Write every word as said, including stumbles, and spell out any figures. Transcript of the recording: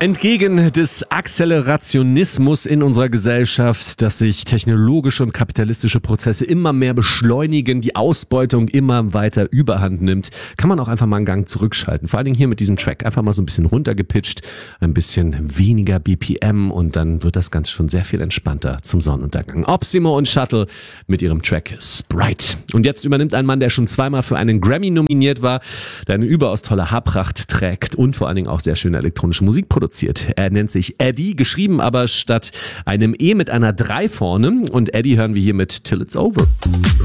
Entgegen des Akzelerationismus in unserer Gesellschaft, dass sich technologische und kapitalistische Prozesse immer mehr beschleunigen, die Ausbeutung immer weiter überhand nimmt, kann man auch einfach mal einen Gang zurückschalten. Vor allen Dingen hier mit diesem Track einfach mal so ein bisschen runtergepitcht, ein bisschen weniger B P M und dann wird das Ganze schon sehr viel entspannter zum Sonnenuntergang. Opsimo und Shuttle mit ihrem Track Sprite. Und jetzt übernimmt ein Mann, der schon zweimal für einen Grammy nominiert war, der eine überaus tolle Haarpracht trägt und vor allen Dingen auch sehr schöne elektronische Musik produziert. Er nennt sich Eddie, geschrieben aber statt einem E mit einer drei vorne. Und Eddie hören wir hier mit Till It's Over.